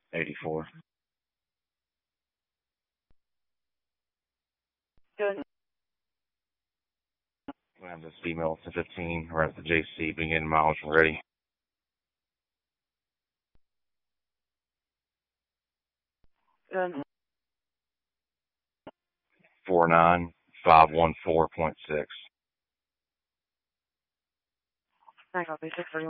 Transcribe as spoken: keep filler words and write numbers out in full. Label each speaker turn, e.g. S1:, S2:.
S1: eighty-four.
S2: Good.
S1: We have this female to fifteen. We're at the J C. Begin mileage when ready.
S2: Good.
S1: four nine five one four point six.
S2: I copy six thirty.